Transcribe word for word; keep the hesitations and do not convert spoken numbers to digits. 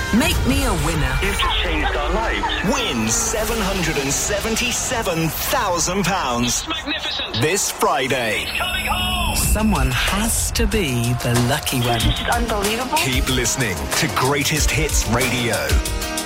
Make me a winner. You've just changed our lives. Win seven hundred seventy-seven thousand pounds. Magnificent. This Friday. Coming home. Someone has to be the lucky one. This is unbelievable. Keep listening to Greatest Hits Radio.